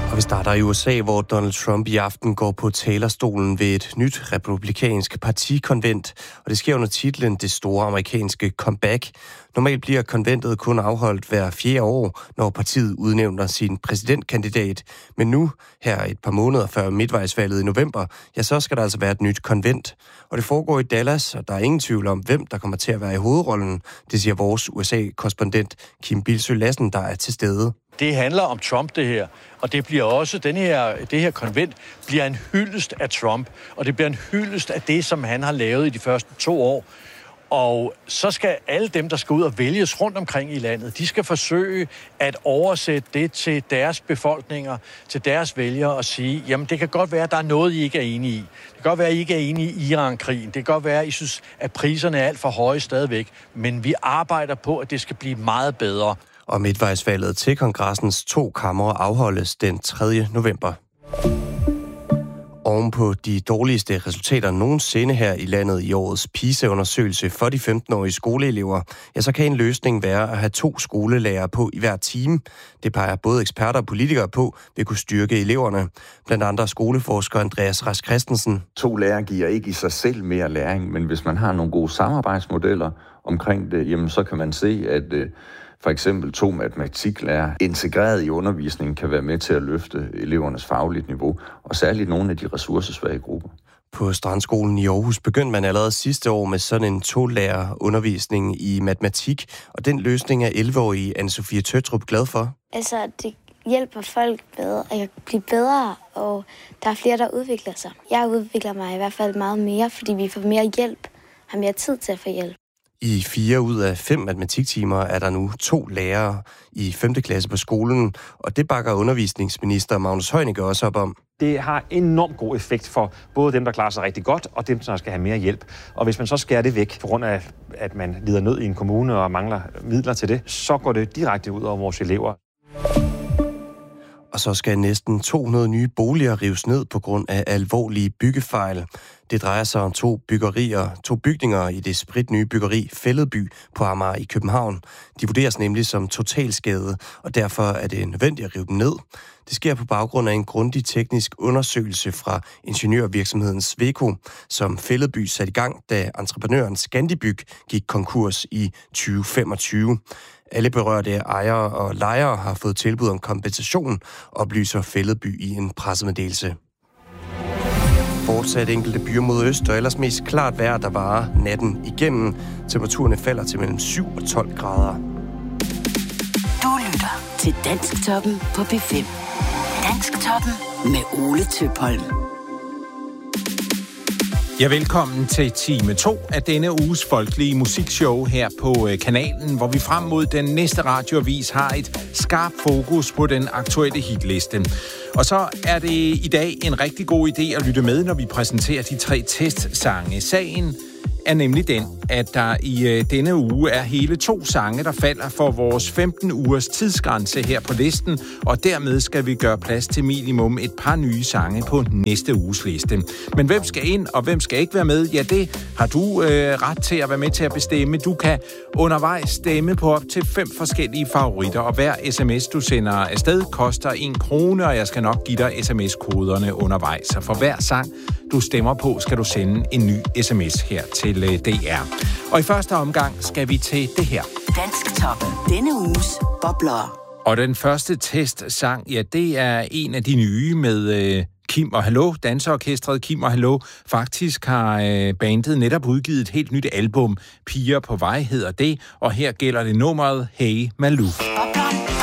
Og vi starter i USA, hvor Donald Trump i aften går på talerstolen ved et nyt republikansk partikonvent, og det sker under titlen Det store amerikanske comeback. Normalt bliver konventet kun afholdt hver 4. år, når partiet udnævner sin præsidentkandidat. Men nu, her et par måneder før midtvejsvalget i november, ja, så skal der altså være et nyt konvent. Og det foregår i Dallas, og der er ingen tvivl om, hvem der kommer til at være i hovedrollen. Det siger vores USA-korrespondent Kim Bilsøe Lassen, der er til stede. Det handler om Trump, det her. Og det bliver også, det her konvent bliver en hyldest af Trump. Og det bliver en hyldest af det, som han har lavet i de første 2 år. Og så skal alle dem, der skal ud og vælges rundt omkring i landet, de skal forsøge at oversætte det til deres befolkninger, til deres vælgere og sige, jamen det kan godt være, at der er noget, I ikke er enige i. Det kan godt være, at I ikke er enige i Iran-krigen. Det kan godt være, at I synes, at priserne er alt for høje stadigvæk. Men vi arbejder på, at det skal blive meget bedre. Og midtvejsvalget til kongressens 2 kamre afholdes den 3. november. Oven på de dårligste resultater nogensinde her i landet i årets PISA-undersøgelse for de 15-årige skoleelever, ja, så kan en løsning være at have 2 skolelærere på i hver time. Det peger både eksperter og politikere på vil kunne styrke eleverne. Blandt andre skoleforsker Andreas Rask Christensen. 2 lærere giver ikke i sig selv mere læring, men hvis man har nogle gode samarbejdsmodeller omkring det, jamen så kan man se, at for eksempel 2 matematiklærer integreret i undervisningen kan være med til at løfte elevernes faglige niveau, og særligt nogle af de ressourcesvage grupper. På Strandskolen i Aarhus begyndte man allerede sidste år med sådan en 2-lærer-undervisning i matematik, og den løsning er 11-årige Anne-Sophie Tøtrup glad for. Altså, det hjælper folk bedre, og jeg kan blive bedre, og der er flere, der udvikler sig. Jeg udvikler mig i hvert fald meget mere, fordi vi får mere hjælp, har mere tid til at få hjælp. I 4 ud af 5 matematiktimer er der nu 2 lærere i 5. klasse på skolen, og det bakker undervisningsminister Magnus Heunicke også op om. Det har enormt god effekt for både dem, der klarer sig rigtig godt, og dem, der skal have mere hjælp. Og hvis man så skærer det væk, på grund af, at man lider nød i en kommune og mangler midler til det, så går det direkte ud over vores elever. Og så skal næsten 200 nye boliger rives ned på grund af alvorlige byggefejl. Det drejer sig om 2 bygninger i det spritnye byggeri Fælledby på Amager i København. De vurderes nemlig som totalskade, og derfor er det nødvendigt at rive dem ned. Det sker på baggrund af en grundig teknisk undersøgelse fra ingeniørvirksomheden Sweco, som Fælledby satte i gang, da entreprenøren Scandibyg gik konkurs i 2025. Alle berørte ejere og lejere har fået tilbud om kompensation, oplyser Fælledby i en pressemeddelelse. Fortsat enkelte byer mod øst, og ellers mest klart vejr, der varer natten igennem. Temperaturerne falder til mellem 7 og 12 grader. Du lytter til Dansktoppen på P5. Dansktoppen med Ole Tøpholm. Ja, velkommen til time 2 af denne uges folkelige musikshow her på kanalen, hvor vi frem mod den næste radioavis har et skarpt fokus på den aktuelle hitliste. Og så er det i dag en rigtig god idé at lytte med, når vi præsenterer de 3 testsange. Sagen er nemlig den, at der i denne uge er hele 2 sange, der falder for vores 15 ugers tidsgrænse her på listen, og dermed skal vi gøre plads til minimum et par nye sange på næste uges liste. Men hvem skal ind, og hvem skal ikke være med? Ja, det har du ret til at være med til at bestemme. Du kan undervejs stemme på op til 5 forskellige favoritter, og hver sms, du sender afsted, koster 1 krone, og jeg skal nok give dig sms-koderne undervejs. Så for hver sang, du stemmer på, skal du sende en ny sms her til DR. Og i første omgang skal vi til det her. Dansktoppen. Denne uges bobler. Og den første testsang, ja, det er en af de nye med Kim og Hallo, danseorkestret Kim og Hallo. Faktisk har bandet netop udgivet et helt nyt album. Piger på vej hedder det, og her gælder det nummeret Hey Malou. Bobleren